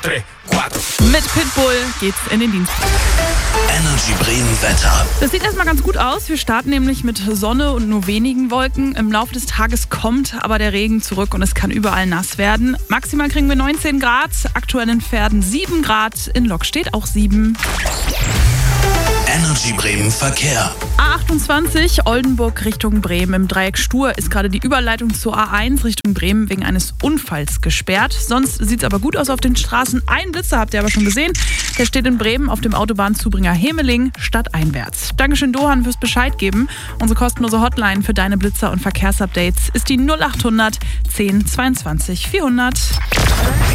3, 4. Mit Pitbull geht's in den Dienst. Energy Bremen Wetter. Das sieht erstmal ganz gut aus. Wir starten nämlich mit Sonne und nur wenigen Wolken. Im Laufe des Tages kommt aber der Regen zurück und es kann überall nass werden. Maximal kriegen wir 19 Grad, aktuell in Verden 7 Grad, in Lok steht auch 7. Energy Bremen Verkehr. A28 Oldenburg Richtung Bremen. Im Dreieck Stur ist gerade die Überleitung zur A1 Richtung Bremen wegen eines Unfalls gesperrt. Sonst sieht es aber gut aus auf den Straßen. Ein Blitzer habt ihr aber schon gesehen. Der steht in Bremen auf dem Autobahnzubringer Hemeling stadteinwärts. Dankeschön Dohan fürs Bescheid geben. Unsere kostenlose Hotline für deine Blitzer und Verkehrsupdates ist die 0800 10 22 400.